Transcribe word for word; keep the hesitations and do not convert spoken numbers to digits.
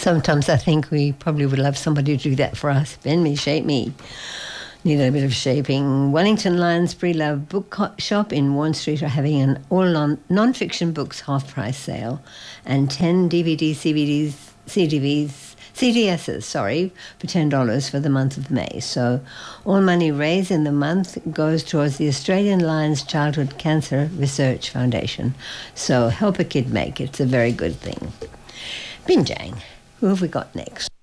Sometimes I think we probably would love somebody to do that for us. Bend me, shape me. Need a bit of shaping. Wellington Lions Pre-Love Book Shop in Warren Street are having an all non- non-fiction books half-price sale and ten D V Ds, C V Ds, C D Vs, C D Ss, sorry, for ten dollars for the month of May. So all money raised in the month goes towards the Australian Lions Childhood Cancer Research Foundation. So help a kid make it. It's a very good thing. Binjang, who have we got next?